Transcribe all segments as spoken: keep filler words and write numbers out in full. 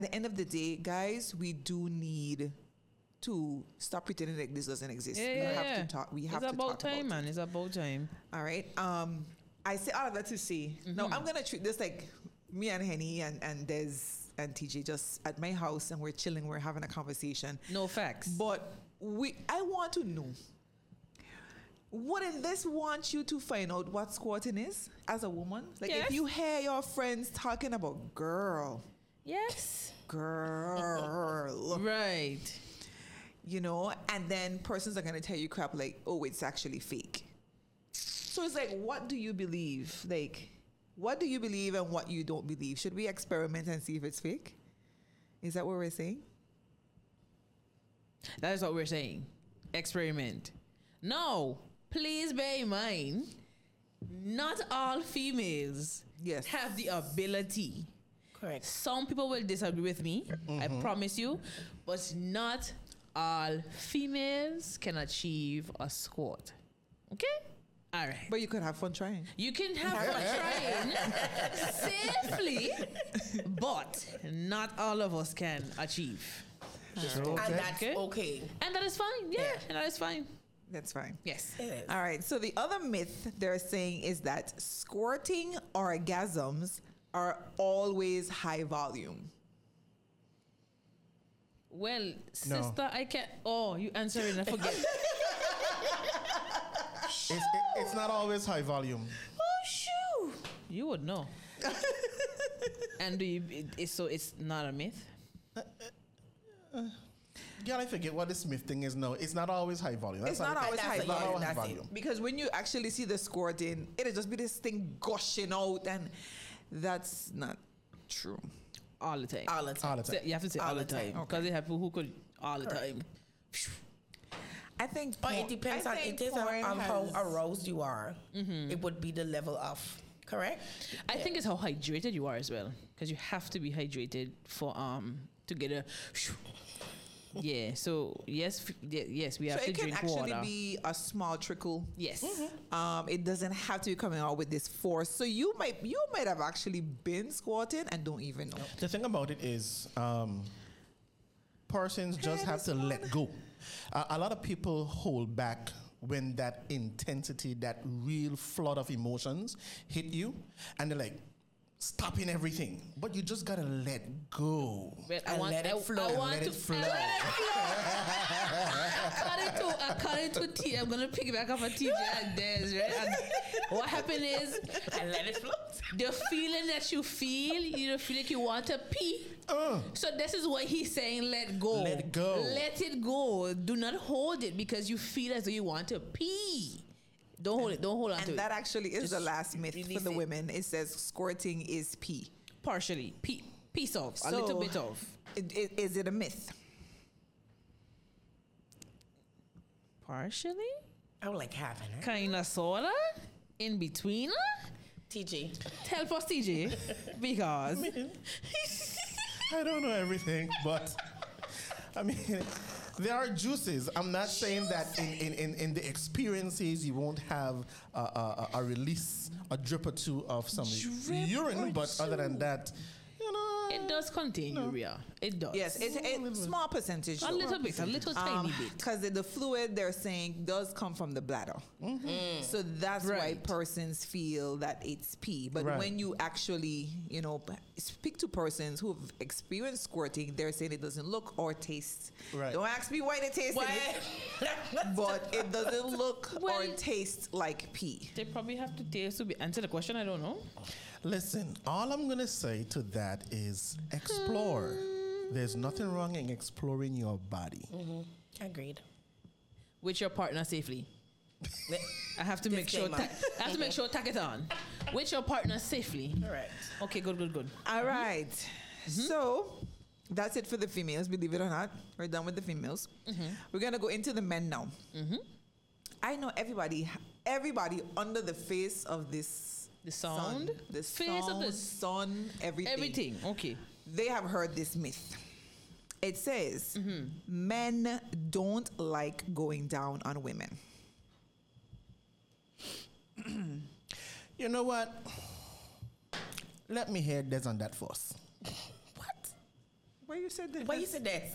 the end of the day, guys, we do need to stop pretending like this doesn't exist. Yeah, we yeah, have yeah. to talk. We have it's to about talk time, about man. it. It's about time. All right. Um, I say all of that to say. Mm-hmm. Now I'm gonna treat this like me and Henny and and Des and T J just at my house and we're chilling. We're having a conversation. No facts. But we, I want to know. Wouldn't this want you to find out what squatting is as a woman? Like Yes. if you hear your friends talking about girl, Yes. girl, Right. you know, and then persons are gonna tell you crap like, oh, it's actually fake. So it's like, what do you believe? Like, what do you believe and what you don't believe? Should we experiment and see if it's fake? Is that what we're saying? That is what we're saying. Experiment. No, please bear in mind, not all females Yes. have the ability. Correct. Some people will disagree with me, I promise you, but not all females can achieve a squat. Okay? All right. But you could have fun trying. You can have fun trying safely, but not all of us can achieve. And that's Okay. okay. And that is fine. Yeah, Yeah. and that is fine. That's fine. Yes. It is. All right. So the other myth they're saying is that squirting orgasms are always high volume. Well, sister, I can't. Oh, you answering? I forget. It's, it, it's not always high volume. Oh, shoo! You would know. And do you? It, it's, so it's not a myth. Yeah, I forget what the Smith thing is now. It's not always high volume. It's how not it- always That's high it, not yeah, always high that's it. volume. Because when you actually see the squirting, it'll just be this thing gushing out, and that's not true. All the time. All the time. All the So time. you have to say all, All the the time time. because they have people who could all the Correct. time. I think. But por- it depends I on think it is on, porn on how has- aroused you are. It would be the level of correct. I think it's how hydrated you are as well, because you have to be hydrated for um to get a. Yeah. So yes, f- ye- yes, we So have to it can drink actually water. be a small trickle. Yes. Um, it doesn't have to be coming out with this force. So you might you might have actually been squatting and don't even know. The thing about it is, um, persons just have to let go. Uh, a lot of people hold back when that intensity, that real flood of emotions hit you, and they're like stopping everything. But you just gotta let go. Well, I And want, let it I, flow. I And want let to it flow. I let it flow. according to according to T, I'm gonna pick back up on T J and Des, right? And what happened is, And let it flow. the feeling that you feel, you don't feel like you want to pee. Uh, So this is what he's saying, let go. Let it go. Let it go. Do not hold it because you feel as though you want to pee. Don't hold it. Don't hold on to And it. that actually is Just the last myth for release the it. women. It says squirting is pee. Partially. Pee. Piece of. a So- little bit of. It- it- Is it a myth? Partially? I would like having it. Kinda sorta? In between? T G. Help us, T J. Because. I don't know everything, but I mean, there are juices. I'm not saying that in, in, in, in the experiences you won't have a, a, a release, a drip or two of some Drip urine, or but other than two. that, you know, It does contain urea. It does. Yes, it's a small percentage. A though. little bit. A little tiny bit. Because the, the fluid they're saying does come from the bladder. So that's why Right. persons feel that it's pee. But Right. when you actually, you know, p- speak to persons who have experienced squirting, they're saying it doesn't look or taste. Right. Don't ask me why they taste it, but it doesn't look or Well- taste like pee. They probably have to taste to be answer the question. I don't know. listen, all I'm going to say to that is explore. There's nothing wrong in exploring your body. Agreed. With your partner safely. I have to make sure. Disclaimer. Ta- I have to make sure tack it on. With your partner safely. Correct. Okay. Good. Good. Good. All right. So that's it for the females, believe it or not. We're done with the females. We're going to go into the men now. I know everybody, everybody under the face of this The sound? sun, the Face of sound, the- sun, everything. Everything. Okay. They have heard this myth. It says men don't like going down on women. You know what? Let me hear this on that first. What? said that. Why you said that?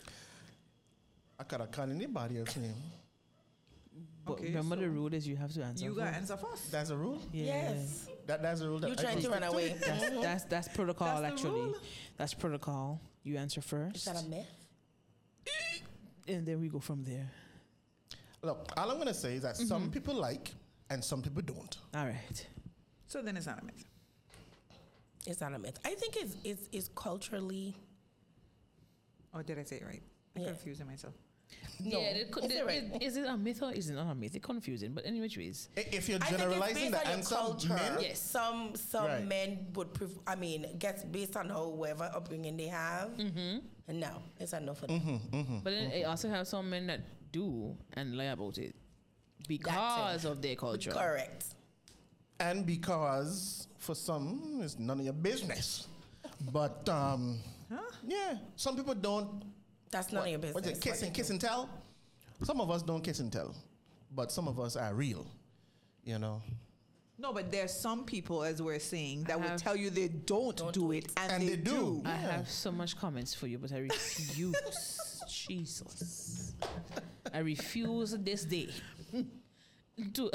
I could have called anybody else name. But Okay, remember so the rule is you have to answer. You got first. answer first. That's a rule. Yeah. Yes. That that's a rule. That You I trying can to run stick away? That's that's that's protocol That's the actually. rule. That's protocol. You answer Is first, that a myth? and then we go from there. Look, all I'm gonna say is that some people like and some people don't. All right. So then it's not a myth. It's not a myth. I think it's it's, it's culturally. Or did I say it right? I'm Yeah. confusing myself. No, yeah. It, could- it's it- right. it- is it a myth or is it not a myth? It's confusing, but anyway, ways. I- If you're I think generalizing it's the based on answer, your culture. men, Yes. Some some Right. men would prefer. I mean, gets based on however upbringing they have. Mm-hmm. And no, it's not enough for them. But then I also have some men that do and lie about it because of their culture. Correct. and because for some it's none of your business. But um, yeah, some people don't. That's none of your business. What's it? Kiss and kiss and tell. Some of us don't kiss and tell, but some of us are real. You know, No, but there's some people, as we're saying, that I would have- tell you they don't, Don't do do it, it. and, And they, they do. do. I Yeah. have so much comments for you, but I refuse. Jesus. I refuse this day to.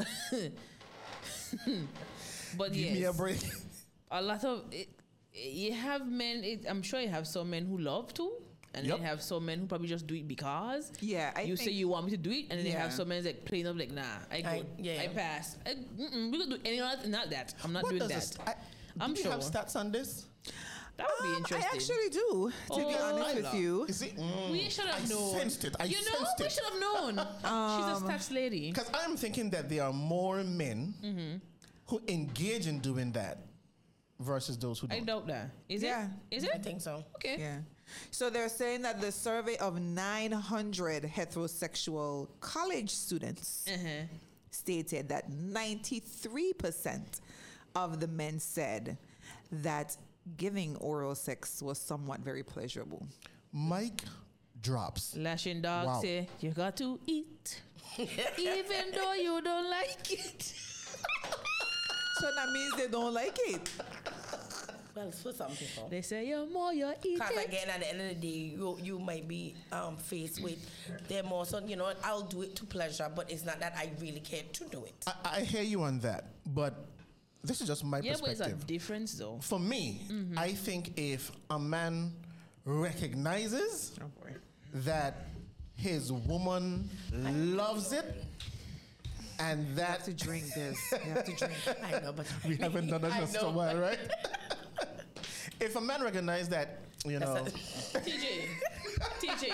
But give yes, me a break. a lot of it, you have men. It, I'm sure you have some men who love to, and Yep. then you have some men who probably just do it because. Yeah, I you think, say you want me to do it, and then you have Yeah. some men like plain up like, nah, I go, I- yeah. I pass. I, mm-mm, we could do any of that, not that. I'm not What doing does that. this? I, I'm do you have sure. stats on this? That would be Um, interesting. I actually do, to be Oh, honest with Allah. you. You see, mm, We should have I known. sensed it. I you know, sensed we it. should have known. She's a stats lady. Because I'm thinking that there are more men Mm-hmm. who engage in doing that versus those who I don't. doubt that. Is Yeah. it? Is I it? think so. Okay. Yeah. So they're saying that the survey of nine hundred heterosexual college students Uh-huh. stated that ninety-three percent of the men said that giving oral sex was somewhat very pleasurable. Mike drops. Lashing dog Wow. say you got to eat, even though you don't like it. So that means they don't like it. Well, for some people. They say you're more you eat Because it. again, at the end of the day, you you might be um, faced with them also. You know, I'll do it to pleasure, but it's not that I really care to do it. I, I hear you on that, but this is just my Yeah, but it's a perspective. difference though. For me, I think if a man recognizes Oh boy. that his woman loves it and You that have to drink this. You have to drink. I know, but we haven't done I that in know, a while, right? If a man recognizes that, you know, T J, T J.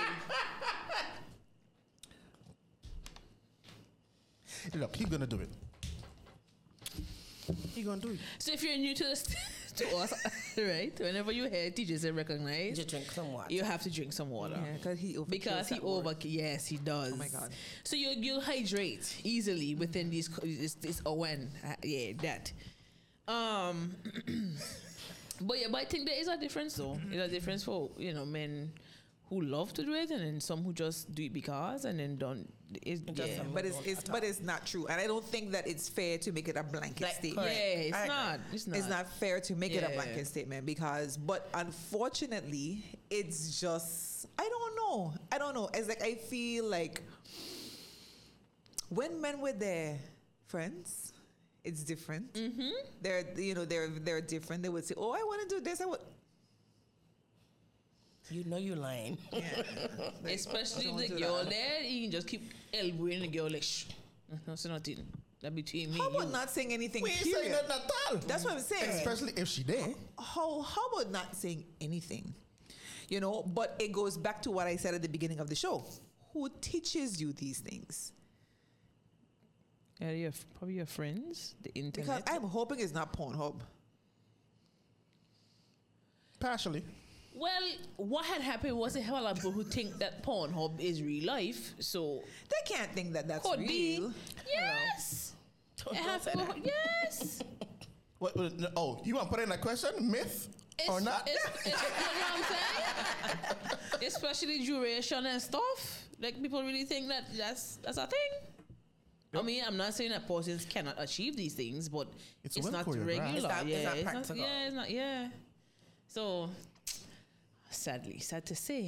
look, he's gonna do it. He's gonna do it. So if you're new to this, to us, right? Whenever you hear T J say recognize, just drink some water. you have to drink some water. Yeah, because he overkills Because he that word. over, yes, he does. Oh my God. So you you hydrate easily within these co- this this oh when uh, yeah that. Um, but yeah, but I think there is a difference though. There's a difference for you know men who love to do it and then some who just do it because and then don't. It's, Just yeah. some- But it's, Don't it's at but all. it's not true, and I don't think that it's fair to make it a blanket Like, statement. yeah, correct. it's I agree. not. It's not. It's not fair to make it a Yeah. blanket statement because, but unfortunately, it's just I don't know. I don't know. It's like I feel like when men were their friends, it's different. Mm-hmm. They're you know they're they're different. They would say, "Oh, I want to do this." I would. You know you're lying. Yeah. Especially Don't if the do girl that. there, you can just keep elbowing the girl like shh. No, say nothing. That between me. How and you. about not saying anything? We ain't saying period? nothing at all. That's what I'm saying. Especially if she there. how how about not saying anything? You know, but it goes back to what I said at the beginning of the show. Who teaches you these things? Yeah, your, probably your friends, the Because internet. I'm hoping it's not Pornhub. Partially. Well, what had happened was a hell of people who think that Pornhub is real life. So They can't think that that's could real. be. Yes. Don't- It don't have say people- that. yes. What, what, no, oh, you want to put in a question? Myth It's, or not? It's, it's, you know what I'm saying? Especially duration and stuff. Like people really think that that's that's a thing. I mean, I'm not saying that persons cannot achieve these things, but It's it's, well not choreographed. regular. It's not- it's yeah, not it's not, practical. yeah, it's not. Yeah. So Sadly, sad to say.